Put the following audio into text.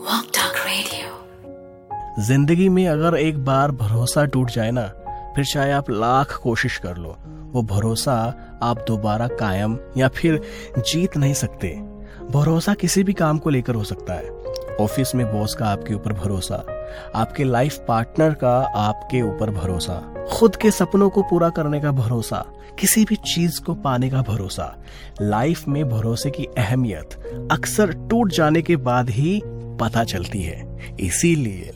Walk Talk Radio। जिंदगी में अगर एक बार भरोसा टूट जाए ना, फिर चाहे आप लाख कोशिश कर लो, वो भरोसा आप दोबारा कायम या फिर जीत नहीं सकते। भरोसा किसी भी काम को लेकर हो सकता है। ऑफिस में बॉस का आपके ऊपर भरोसा, आपके लाइफ पार्टनर का आपके ऊपर भरोसा, खुद के सपनों को पूरा करने का भरोसा, किसी भी चीज को पाने का भरोसा। लाइफ में भरोसे की अहमियत अक्सर टूट जाने के बाद ही पता चलती है। इसीलिए